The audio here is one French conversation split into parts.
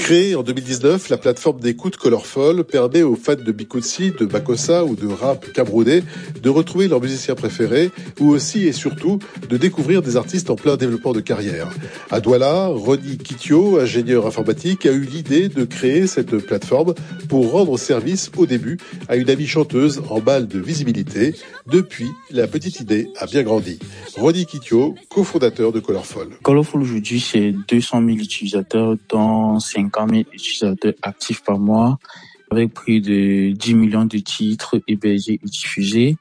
Créée en 2019, la plateforme d'écoute Colorful permet aux fans de Bikutsi, de Makossa ou de rap camerounais de retrouver leurs musiciens préférés ou aussi et surtout de découvrir des artistes en plein développement de carrière. À Douala, Ronnie Kitio, ingénieur informatique, a eu l'idée de créer cette plateforme pour rendre service au début à une amie chanteuse en balle de visibilité. Depuis, la petite idée a bien grandi. Ronnie Kitio, cofondateur de Colorful. Colorful aujourd'hui, c'est 200 000 utilisateurs, dont 50 000 utilisateurs actifs par mois, avec plus de 10 millions de titres hébergés et diffusés,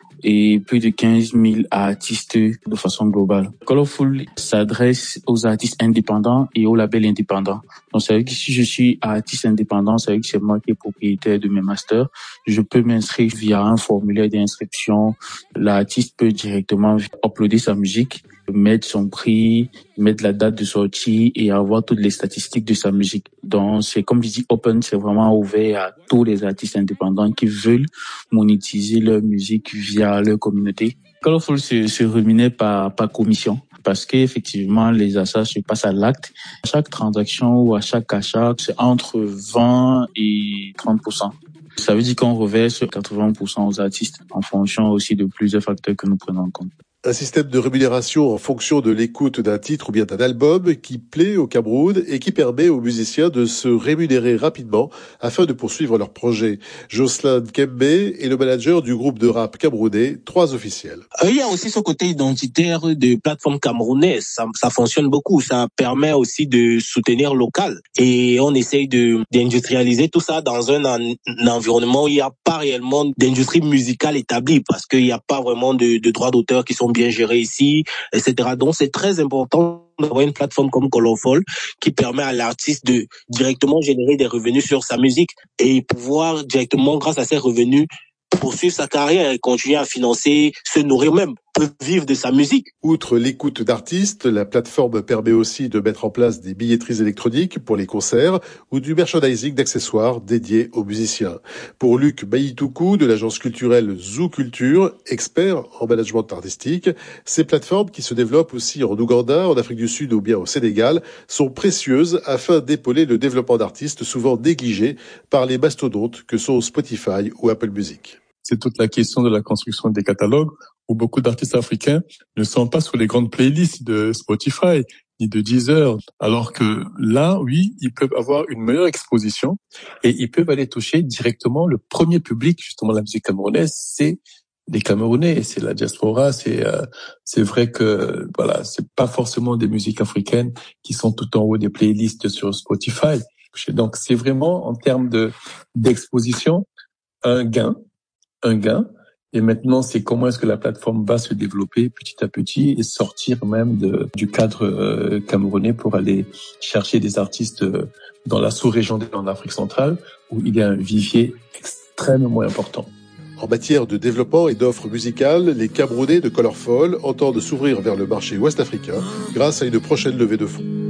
et plus de 15 000 artistes de façon globale. Colorful s'adresse aux artistes indépendants et aux labels indépendants. Donc, ça veut dire que si je suis artiste indépendant, ça veut dire que c'est moi qui est propriétaire de mes masters. Je peux m'inscrire via un formulaire d'inscription. L'artiste peut directement uploader sa musique, mettre son prix, mettre la date de sortie et avoir toutes les statistiques de sa musique. Donc, c'est comme je dis, open, c'est vraiment ouvert à tous les artistes indépendants qui veulent monétiser leur musique via leur communauté. Colorful se rémunère par commission parce qu'effectivement, les achats se passent à l'acte. À chaque transaction ou à chaque achat, c'est entre 20 et 30%. Ça veut dire qu'on reverse 80% aux artistes en fonction aussi de plusieurs facteurs que nous prenons en compte. Un système de rémunération en fonction de l'écoute d'un titre ou bien d'un album qui plaît au Cameroun et qui permet aux musiciens de se rémunérer rapidement afin de poursuivre leur projet. Jocelyn Kembe est le manager du groupe de rap camerounais 3 officiels. Il y a aussi ce côté identitaire de plateforme camerounaise. Ça fonctionne beaucoup. Ça permet aussi de soutenir local. Et on essaye d'industrialiser tout ça dans un environnement où il n'y a pas réellement d'industrie musicale établie parce qu'il n'y a pas vraiment de droits d'auteur qui sont bien gérés ici, etc. Donc, c'est très important d'avoir une plateforme comme Colorful qui permet à l'artiste de directement générer des revenus sur sa musique et pouvoir directement, grâce à ces revenus, poursuivre sa carrière et continuer à financer, se nourrir même, peut vivre de sa musique. Outre l'écoute d'artistes, la plateforme permet aussi de mettre en place des billetteries électroniques pour les concerts ou du merchandising d'accessoires dédiés aux musiciens. Pour Luc Baïtoukou de l'agence culturelle Zoo Culture, expert en management artistique, ces plateformes qui se développent aussi en Ouganda, en Afrique du Sud ou bien au Sénégal sont précieuses afin d'épauler le développement d'artistes souvent négligés par les mastodontes que sont Spotify ou Apple Music. C'est toute la question de la construction des catalogues où beaucoup d'artistes africains ne sont pas sur les grandes playlists de Spotify ni de Deezer. Alors que là, oui, ils peuvent avoir une meilleure exposition et ils peuvent aller toucher directement le premier public, justement, la musique camerounaise, c'est les Camerounais, c'est la diaspora, c'est vrai que, voilà, c'est pas forcément des musiques africaines qui sont tout en haut des playlists sur Spotify. Donc, c'est vraiment, en termes d'exposition, un gain. Et maintenant, c'est comment est-ce que la plateforme va se développer petit à petit et sortir même du cadre camerounais pour aller chercher des artistes dans la sous-région en Afrique centrale où il y a un vivier extrêmement important. En matière de développement et d'offres musicales, les Camerounais de Colorful entendent s'ouvrir vers le marché ouest-africain grâce à une prochaine levée de fonds.